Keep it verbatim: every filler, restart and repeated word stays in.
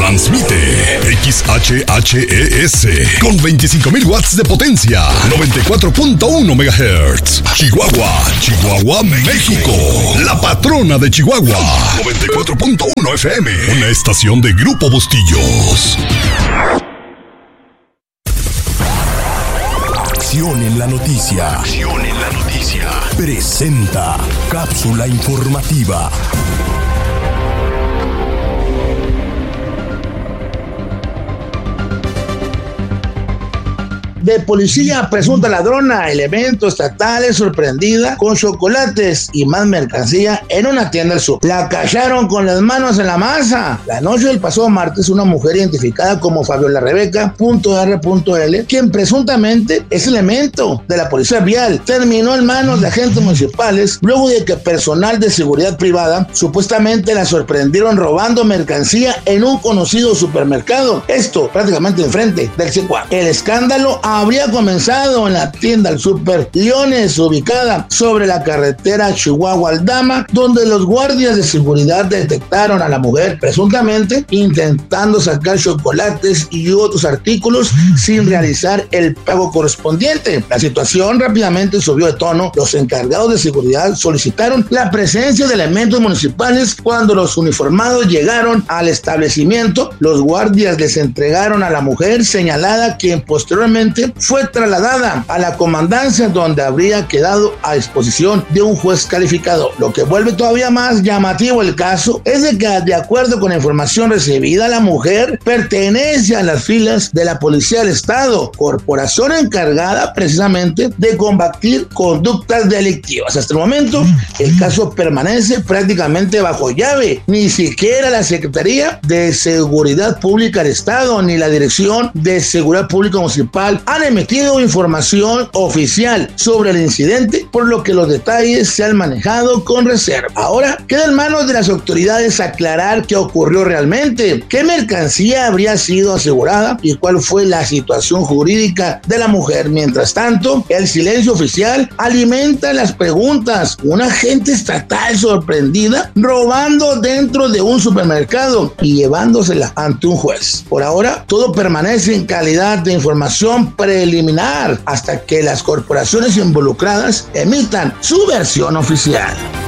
Transmite X H H E S con veinticinco mil watts de potencia, noventa y cuatro punto uno megahertz. Chihuahua, Chihuahua, México. La patrona de Chihuahua. noventa y cuatro punto uno F M. Una estación de Grupo Bustillos. Acción en la noticia. Acción en la noticia. Presenta Cápsula Informativa. De policía presunta ladrona, elemento estatal es sorprendida con chocolates y más mercancía en una tienda del sur. La cacharon con las manos en la masa. La noche del pasado martes, una mujer identificada como Fabiola Rebeca R L, quien presuntamente es elemento de la policía vial, terminó en manos de agentes municipales luego de que personal de seguridad privada supuestamente la sorprendieron robando mercancía en un conocido supermercado. Esto prácticamente enfrente del C cuatro. El escándalo habría comenzado en la tienda del Super Leones, ubicada sobre la carretera Chihuahua-Aldama, donde los guardias de seguridad detectaron a la mujer presuntamente intentando sacar chocolates y otros artículos sin realizar el pago correspondiente. La situación rápidamente subió de tono. Los encargados de seguridad solicitaron la presencia de elementos municipales. Cuando los uniformados llegaron al establecimiento, los guardias les entregaron a la mujer señalada, quien posteriormente fue trasladada a la comandancia, donde habría quedado a disposición de un juez calificado. Lo que vuelve todavía más llamativo el caso es de que, de acuerdo con la información recibida, la mujer pertenece a las filas de la Policía del Estado, corporación encargada precisamente de combatir conductas delictivas. Hasta el momento, el caso permanece prácticamente bajo llave. Ni siquiera la Secretaría de Seguridad Pública del Estado ni la Dirección de Seguridad Pública Municipal han emitido información oficial sobre el incidente, por lo que los detalles se han manejado con reserva. Ahora queda en manos de las autoridades aclarar qué ocurrió realmente, qué mercancía habría sido asegurada y cuál fue la situación jurídica de la mujer. Mientras tanto, el silencio oficial alimenta las preguntas. Una agente estatal sorprendida robando dentro de un supermercado y llevándosela ante un juez. Por ahora, todo permanece en calidad de información preliminar hasta que las corporaciones involucradas emitan su versión oficial.